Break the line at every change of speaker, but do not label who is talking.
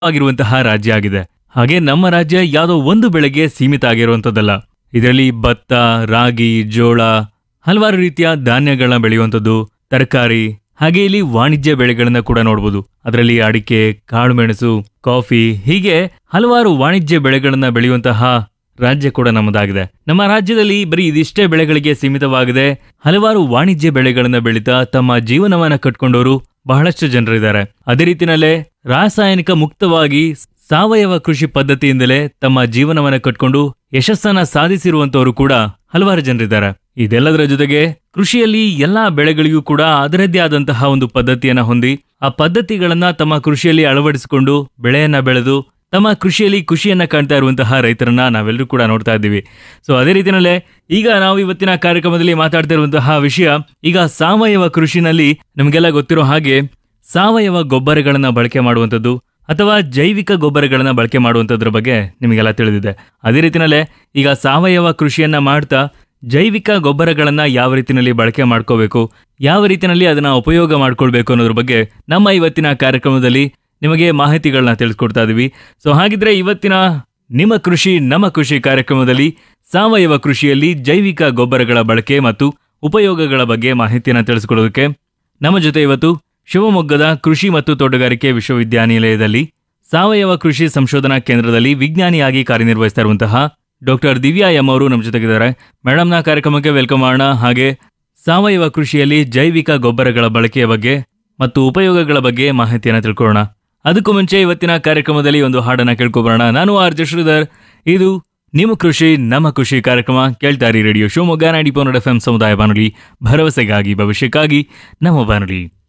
ಆಗಿರುವಂತಹ ರಾಜ್ಯ ಆಗಿದೆ. ಹಾಗೆ ನಮ್ಮ ರಾಜ್ಯ ಯಾವುದೋ ಒಂದು ಬೆಳೆಗೆ ಸೀಮಿತ ಆಗಿರುವಂತದ್ದಲ್ಲ. ಇದರಲ್ಲಿ ಭತ್ತ, ರಾಗಿ, ಜೋಳ, ಹಲವಾರು ರೀತಿಯ ಧಾನ್ಯಗಳನ್ನ ಬೆಳೆಯುವಂಥದ್ದು, ತರಕಾರಿ, ಹಾಗೆ ಇಲ್ಲಿ ವಾಣಿಜ್ಯ ಬೆಳೆಗಳನ್ನ ಕೂಡ ನೋಡಬಹುದು. ಅದರಲ್ಲಿ ಅಡಿಕೆ, ಕಾಳುಮೆಣಸು, ಕಾಫಿ, ಹೀಗೆ ಹಲವಾರು ವಾಣಿಜ್ಯ ಬೆಳೆಗಳನ್ನ ಬೆಳೆಯುವಂತಹ ರಾಜ್ಯ ಕೂಡ ನಮ್ಮದಾಗಿದೆ. ನಮ್ಮ ರಾಜ್ಯದಲ್ಲಿ ಬರೀ ಇದಿಷ್ಟೇ ಬೆಳೆಗಳಿಗೆ ಸೀಮಿತವಾಗಿದೆ. ಹಲವಾರು ವಾಣಿಜ್ಯ ಬೆಳೆಗಳನ್ನ ಬೆಳೀತಾ ತಮ್ಮ ಜೀವನವನ್ನ ಕಟ್ಕೊಂಡವರು ಬಹಳಷ್ಟು ಜನರಿದ್ದಾರೆ. ಅದೇ ರೀತಿನಲ್ಲೇ ರಾಸಾಯನಿಕ ಮುಕ್ತವಾಗಿ ಸಾವಯವ ಕೃಷಿ ಪದ್ಧತಿಯಿಂದಲೇ ತಮ್ಮ ಜೀವನವನ್ನ ಕಟ್ಕೊಂಡು ಯಶಸ್ಸನ್ನ ಸಾಧಿಸಿರುವಂತವರು ಕೂಡ ಹಲವಾರು ಜನರಿದ್ದಾರೆ. ಇದೆಲ್ಲದರ ಜೊತೆಗೆ ಕೃಷಿಯಲ್ಲಿ ಎಲ್ಲಾ ಬೆಳೆಗಳಿಗೂ ಕೂಡ ಅದರದ್ದೇ ಆದಂತಹ ಒಂದು ಪದ್ಧತಿಯನ್ನ ಹೊಂದಿ ಆ ಪದ್ಧತಿಗಳನ್ನ ತಮ್ಮ ಕೃಷಿಯಲ್ಲಿ ಅಳವಡಿಸಿಕೊಂಡು ಬೆಳೆಯನ್ನ ಬೆಳೆದು ತಮ್ಮ ಕೃಷಿಯಲ್ಲಿ ಖುಷಿಯನ್ನ ಕಾಣ್ತಾ ಇರುವಂತಹ ರೈತರನ್ನ ನಾವೆಲ್ಲರೂ ಕೂಡ ನೋಡ್ತಾ ಇದ್ದೀವಿ. ಸೊ ಅದೇ ರೀತಿಯಲ್ಲೇ ಈಗ ನಾವು ಇವತ್ತಿನ ಕಾರ್ಯಕ್ರಮದಲ್ಲಿ ಮಾತಾಡ್ತಾ ಇರುವಂತಹ ವಿಷಯ, ಈಗ ಸಾವಯವ ಕೃಷಿನಲ್ಲಿ ನಮಗೆಲ್ಲ ಗೊತ್ತಿರೋ ಹಾಗೆ ಸಾವಯವ ಗೊಬ್ಬರಗಳನ್ನ ಬಳಕೆ ಮಾಡುವಂಥದ್ದು ಅಥವಾ ಜೈವಿಕ ಗೊಬ್ಬರಗಳನ್ನ ಬಳಕೆ ಮಾಡುವಂಥದ್ರ ಬಗ್ಗೆ ನಿಮಗೆಲ್ಲ ತಿಳಿದಿದೆ. ಅದೇ ರೀತಿಯಲ್ಲೇ ಈಗ ಸಾವಯವ ಕೃಷಿಯನ್ನ ಮಾಡ್ತಾ ಜೈವಿಕ ಗೊಬ್ಬರಗಳನ್ನ ಯಾವ ರೀತಿಯಲ್ಲಿ ಬಳಕೆ ಮಾಡ್ಕೋಬೇಕು, ಯಾವ ರೀತಿಯಲ್ಲಿ ಅದನ್ನ ಉಪಯೋಗ ಮಾಡ್ಕೊಳ್ಬೇಕು ಅನ್ನೋದ್ರ ಬಗ್ಗೆ ನಮ್ಮ ಇವತ್ತಿನ ಕಾರ್ಯಕ್ರಮದಲ್ಲಿ ನಿಮಗೆ ಮಾಹಿತಿಗಳನ್ನ ತಿಳಿಸ್ಕೊಡ್ತಾ ಇದೀವಿ. ಸೊ ಹಾಗಿದ್ರೆ ಇವತ್ತಿನ ನಿಮ್ಮ ಕೃಷಿ ನಮ್ಮ ಕೃಷಿ ಕಾರ್ಯಕ್ರಮದಲ್ಲಿ ಸಾವಯವ ಕೃಷಿಯಲ್ಲಿ ಜೈವಿಕ ಗೊಬ್ಬರಗಳ ಬಳಕೆ ಮತ್ತು ಉಪಯೋಗಗಳ ಬಗ್ಗೆ ಮಾಹಿತಿಯನ್ನು ತಿಳಿಸ್ಕೊಡೋದಕ್ಕೆ ನಮ್ಮ ಜೊತೆ ಇವತ್ತು ಶಿವಮೊಗ್ಗದ ಕೃಷಿ ಮತ್ತು ತೋಟಗಾರಿಕೆ ವಿಶ್ವವಿದ್ಯಾನಿಲಯದಲ್ಲಿ ಸಾವಯವ ಕೃಷಿ ಸಂಶೋಧನಾ ಕೇಂದ್ರದಲ್ಲಿ ವಿಜ್ಞಾನಿಯಾಗಿ ಕಾರ್ಯನಿರ್ವಹಿಸ್ತಾ ಇರುವಂತಹ ಡಾಕ್ಟರ್ ದಿವ್ಯಾ ಎಂ ಅವರು ನಮ್ಮ ಜೊತೆಗಿದ್ದಾರೆ. ಮೇಡಮ್ನ ಕಾರ್ಯಕ್ರಮಕ್ಕೆ ವೆಲ್ಕಮ್ ಮಾಡೋಣ. ಹಾಗೆ ಸಾವಯವ ಕೃಷಿಯಲ್ಲಿ ಜೈವಿಕ ಗೊಬ್ಬರಗಳ ಬಳಕೆಯ ಬಗ್ಗೆ ಮತ್ತು ಉಪಯೋಗಗಳ ಬಗ್ಗೆ ಮಾಹಿತಿಯನ್ನು ತಿಳ್ಕೊಳ್ಳೋಣ. ಅದಕ್ಕೂ ಮುಂಚೆ ಇವತ್ತಿನ ಕಾರ್ಯಕ್ರಮದಲ್ಲಿ ಒಂದು ಹಾಡನ್ನ ಕೇಳ್ಕೊಬರೋಣ. ನಾನು ಆರ್.ಜೆ. ಶ್ರೀಧರ್. ಇದು ನಿಮ್ಮ ಕೃಷಿ ನಮ್ಮ ಕೃಷಿ ಕಾರ್ಯಕ್ರಮ. ಕೇಳ್ತಾರಿ ರೇಡಿಯೋ ಶಿವಮೊಗ್ಗ 90.1 FM ಸಮುದಾಯ ಬಾನುಲಿ, ಭರವಸೆಗಾಗಿ ಭವಿಷ್ಯಕ್ಕಾಗಿ ನಮ್ಮ ಬಾನುಲಿ.